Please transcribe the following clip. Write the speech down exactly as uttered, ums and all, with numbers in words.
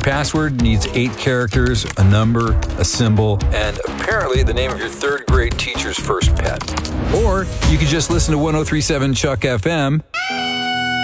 password needs eight characters, a number, a symbol, and apparently the name of your third grade teacher's first pet. Or you could just listen to one oh three point seven Chuck F M